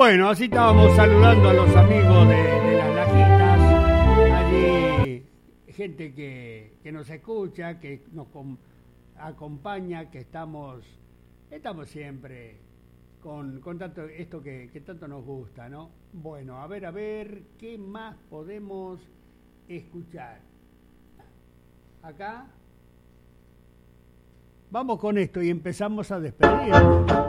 Bueno, así estábamos saludando a los amigos de las Lajitas. Allí gente que nos escucha, que nos acompaña, que estamos siempre con tanto esto que tanto nos gusta, ¿no? Bueno, a ver, ¿qué más podemos escuchar? Acá vamos con esto y empezamos a despedir.